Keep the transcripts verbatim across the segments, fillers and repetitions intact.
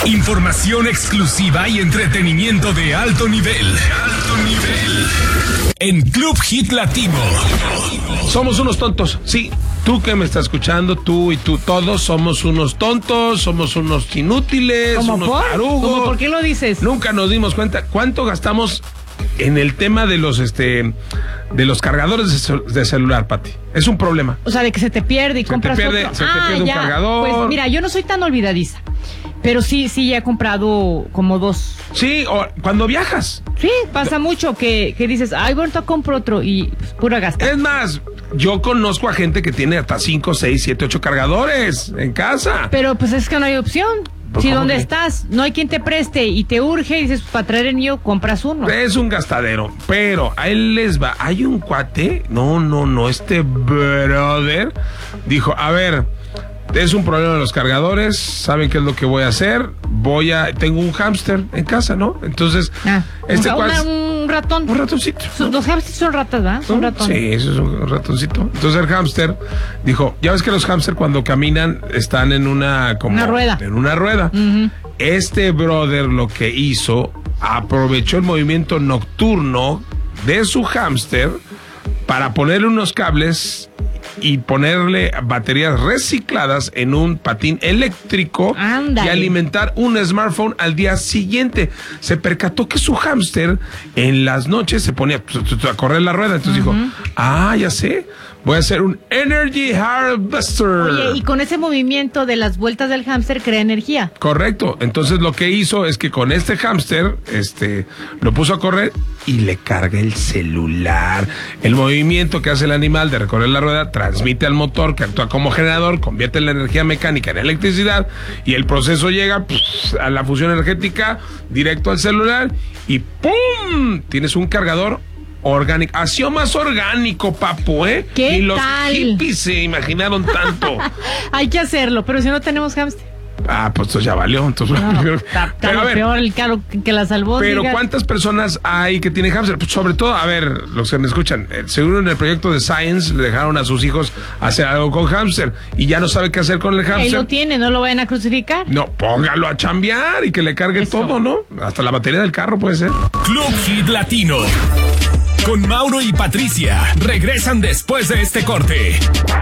Información exclusiva y entretenimiento de alto nivel. Alto nivel. En Club Hit Latino. Somos unos tontos, sí. Tú que me estás escuchando, tú y tú, todos somos unos tontos, somos unos inútiles, ¿Cómo unos por? tarugos. ¿Cómo por qué lo dices? Nunca nos dimos cuenta cuánto gastamos en el tema de los este de los cargadores de, cel- de celular, Pati. Es un problema. O sea, de que se te pierde y Se te compras pierde- otro. se te ah, pierde un ya. cargador. Pues mira, yo no soy tan olvidadiza. Pero sí, sí, ya he comprado como dos. Sí, o cuando viajas. Sí, pasa mucho que, que dices, ay, ahorita compro otro y pues, pura gasta. Es más, yo conozco a gente que tiene hasta cinco, seis, siete, ocho cargadores en casa. Pero pues es que no hay opción. Pues, Si ¿cómo donde que? estás no hay quien te preste y te urge y dices, pues, para traer el mío, compras uno. Es un gastadero, pero a él les va. Hay un cuate, no, no, no, este brother dijo, a ver, es un problema de los cargadores, ¿saben qué es lo que voy a hacer? Voy a, tengo un hámster en casa, ¿no? Entonces, Ah, este un, cuate, una- un ratón. un ratoncito. Son- ¿no? Los hamsters son ratas, ¿verdad? Son ratones. Sí, eso es un ratoncito. Entonces el hámster dijo, ya ves que los hámster cuando caminan están en una como Una rueda. En una rueda. Ujú. Este brother lo que hizo, aprovechó el movimiento nocturno de su hámster para ponerle unos cables y ponerle baterías recicladas en un patín eléctrico Ándale. y alimentar un smartphone al día siguiente. Se percató que su hámster en las noches se ponía a correr la rueda. Entonces dijo, ah, ya sé, voy a hacer un Energy Harvester. Oye, y con ese movimiento de las vueltas del hámster crea energía. Correcto. Entonces lo que hizo es que con este hámster, este, lo puso a correr y le carga el celular. El movimiento que hace el animal de recorrer la rueda transmite al motor que actúa como generador, convierte la energía mecánica en electricidad y el proceso llega pues, a la fusión energética directo al celular y ¡pum! Tienes un cargador orgánico. Ha sido más orgánico, papu, ¿eh? ¿Qué Ni los tal? hippies se imaginaron tanto. Hay que hacerlo, pero si no tenemos hámster. Ah, pues entonces ya valió. Entonces, No, está, está pero a lo ver, peor el caro que, que las albóndigas. pero ¿cuántas personas hay que tienen hámster? Pues sobre todo, a ver, los que me escuchan, eh, seguro en el proyecto de Science le dejaron a sus hijos hacer algo con hámster y ya no sabe qué hacer con el Él hámster. lo tiene, no lo vayan a crucificar. No, póngalo a chambear y que le cargue Eso. todo, ¿no? Hasta la batería del carro puede ser. Club Hit Latino. Con Mauro y Patricia. Regresan después de este corte.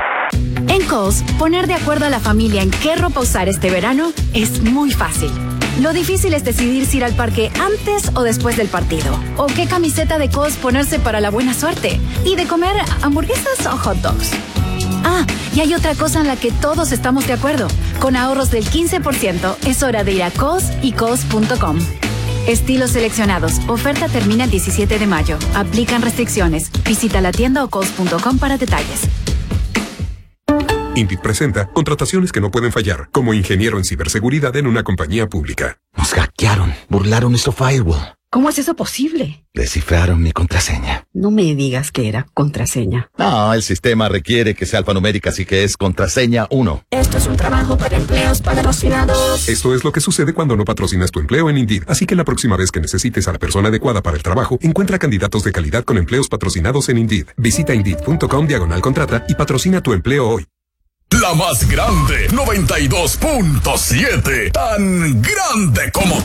En Kohl's, poner de acuerdo a la familia en qué ropa usar este verano es muy fácil. Lo difícil es decidir si ir al parque antes o después del partido. O qué camiseta de Kohl's ponerse para la buena suerte. Y de comer hamburguesas o hot dogs. Ah, y hay otra cosa en la que todos estamos de acuerdo. Con ahorros del quince por ciento, es hora de ir a Kohl's y Kohl's punto com. Estilos seleccionados. Oferta termina el diecisiete de mayo. Aplican restricciones. Visita la tienda o Kohl's punto com para detalles. Indeed presenta contrataciones que no pueden fallar, como ingeniero en ciberseguridad en una compañía pública. Nos hackearon, burlaron nuestro firewall, ¿Cómo es eso posible? descifraron mi contraseña. No me digas que era contraseña. No, el sistema requiere que sea alfanumérica, así que es contraseña uno. Esto es un trabajo para empleos patrocinados. Esto es lo que sucede cuando no patrocinas tu empleo en Indeed. Así que la próxima vez que necesites a la persona adecuada para el trabajo, encuentra candidatos de calidad con empleos patrocinados en Indeed. Visita Indeed.com diagonal contrata y patrocina tu empleo hoy. La más grande, noventa y dos punto siete. Tan grande como